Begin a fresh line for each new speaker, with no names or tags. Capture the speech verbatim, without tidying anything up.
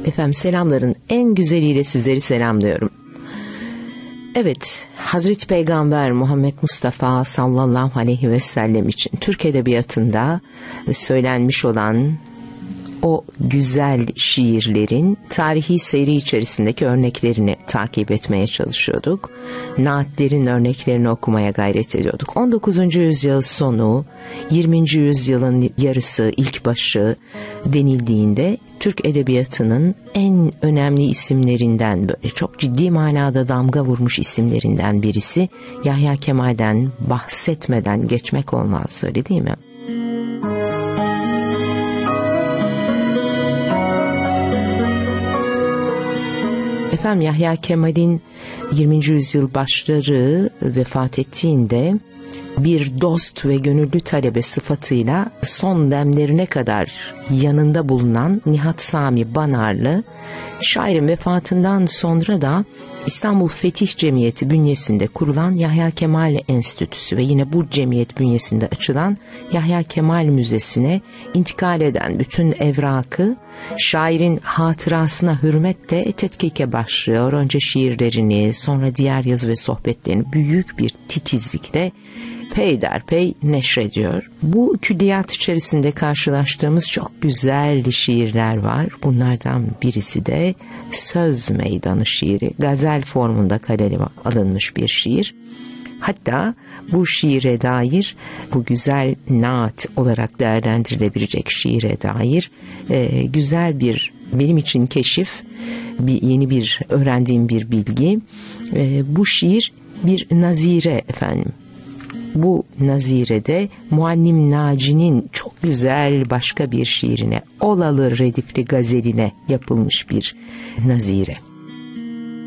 Efendim selamların en güzeliyle sizleri selamlıyorum. Evet, Hazreti Peygamber Muhammed Mustafa sallallahu aleyhi ve sellem için Türk Edebiyatı'nda söylenmiş olan o güzel şiirlerin tarihi seyri içerisindeki örneklerini takip etmeye çalışıyorduk. Naatlerin örneklerini okumaya gayret ediyorduk. on dokuzuncu yüzyıl sonu, yirminci yüzyılın yarısı, ilk başı denildiğinde Türk Edebiyatı'nın en önemli isimlerinden, böyle çok ciddi manada damga vurmuş isimlerinden birisi Yahya Kemal'den bahsetmeden geçmek olmaz, öyle değil mi? Efendim Yahya Kemal'in yirminci yüzyıl başları vefat ettiğinde bir dost ve gönüllü talebe sıfatıyla son demlerine kadar yanında bulunan Nihat Sami Banarlı, şairin vefatından sonra da İstanbul Fetih Cemiyeti bünyesinde kurulan Yahya Kemal Enstitüsü ve yine bu cemiyet bünyesinde açılan Yahya Kemal Müzesi'ne intikal eden bütün evrakı şairin hatırasına hürmetle tetkike başlıyor. Önce şiirlerini, sonra diğer yazı ve sohbetlerini büyük bir titizlikle peyderpey neşrediyor. Bu külliyat içerisinde karşılaştığımız çok güzel şiirler var. Bunlardan birisi de Söz Meydanı şiiri. Gazel formunda kaleme alınmış bir şiir. Hatta bu şiire dair, bu güzel naat olarak değerlendirilebilecek şiire dair e, güzel bir, benim için keşif, bir, yeni bir öğrendiğim bir bilgi. E, bu şiir bir nazire efendim. Bu nazirede Muallim Naci'nin çok güzel başka bir şiirine, Olalı Redifli gazeline yapılmış bir nazire.